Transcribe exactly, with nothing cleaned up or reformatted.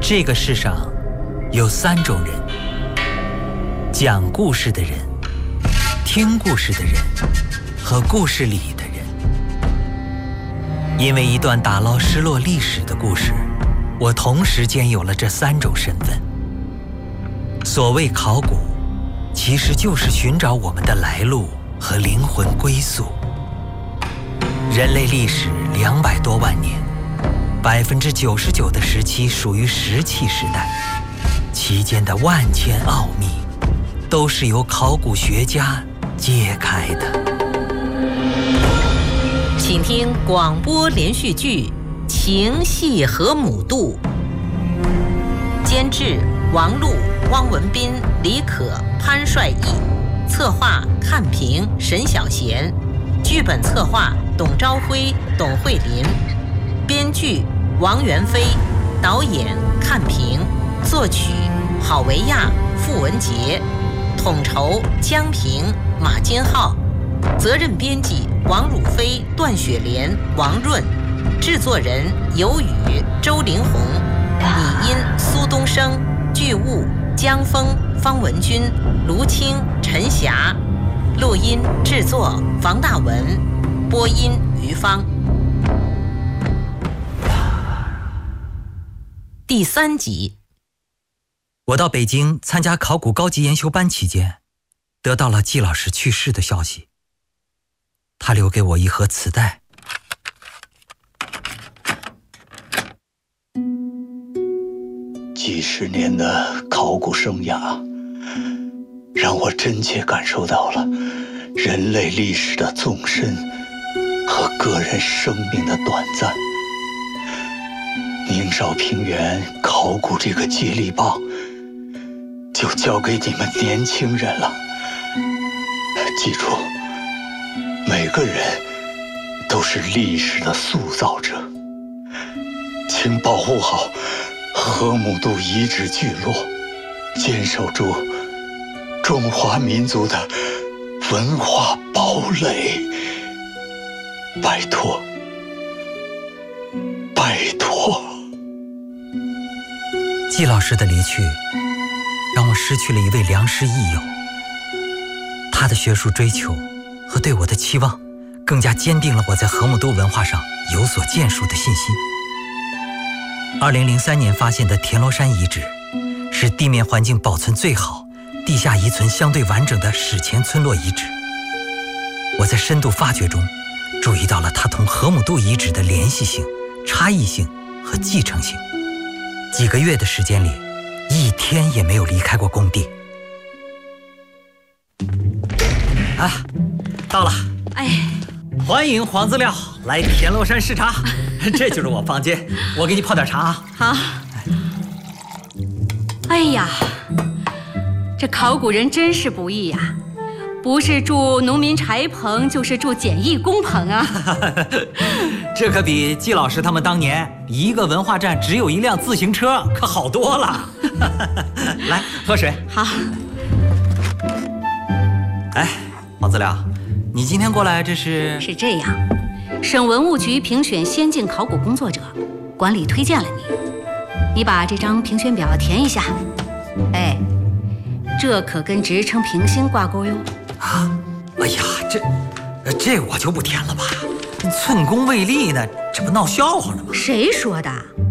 这个世上有三种人：讲故事的人、听故事的人和故事里的人。因为一段打捞失落历史的故事，我同时兼有了这三种身份。所谓考古，其实就是寻找我们的来路和灵魂归宿。人类历史两百多万年，百分之九十九的时期属于石器时代，其间的万千奥秘，都是由考古学家揭开的。 请听广播连续剧《情系河姆渡》，监制王璐、汪文斌、李可、潘帅义，策划看平、沈小贤，剧本策划董朝辉、董慧琳，编剧王元飞，导演看平，作曲郝维亚、傅文杰，统筹江平、马金浩，责任编辑王汝飞、段雪莲、王润，制作人尤宇、周凌红，拟音苏东升，剧务江峰、方文军、卢青、陈霞，录音制作房大文，播音于芳。第三集。 我到北京参加考古高级研修班期间，得到了季老师去世的消息。他留给我一盒磁带。 几十年的考古生涯，让我真切感受到了人类历史的纵深和个人生命的短暂。宁绍平原考古这个接力棒，就交给你们年轻人了。记住，每个人都是历史的塑造者，请保护好河姆渡遗址聚落，坚守住中华民族的文化堡垒。拜托，拜托。 季老师的离去，让我失去了一位良师益友。他的学术追求和对我的期望，更加坚定了我在河姆渡文化上有所建树的信心。二零零三年发现的田螺山遗址，是地面环境保存最好、地下遗存相对完整的史前村落遗址。我在深度发掘中，注意到了它同河姆渡遗址的联系性、差异性和继承性。几个月的时间里，一天也没有离开过工地。啊，到了！ 哎， 欢迎黄资料来田螺山视察，这就是我房间，我给你泡点茶啊。 好。哎呀，这考古人真是不易呀，不是住农民柴棚，就是住简易工棚啊。 这可比季老师他们当年一个文化站只有一辆自行车可好多了。来，喝水。 好。 哎，黄资料，你今天过来这是？ 是这样，省文物局评选先进考古工作者，管理推荐了你，你把这张评选表填一下。哎，这可跟职称评星挂钩哟。 啊，哎呀，这这我就不填了吧，寸功未立呢，这不闹笑话呢吗？ 谁说的？